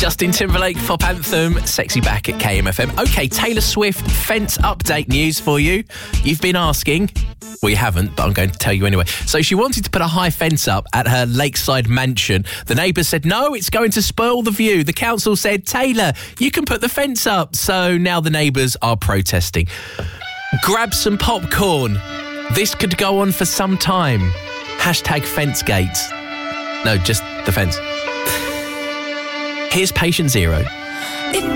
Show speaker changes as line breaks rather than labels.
Justin Timberlake, pop anthem, sexy back at KMFM. OK, Taylor Swift fence update news for you. You've been asking. Well, you haven't, but I'm going to tell you anyway. So she wanted to put a high fence up at her lakeside mansion. The neighbours said, no, it's going to spoil the view. The council said, Taylor, you can put the fence up. So now the neighbours are protesting. Grab some popcorn. This could go on for some time. #FenceGate. No, just the fence. Here's Patient Zero.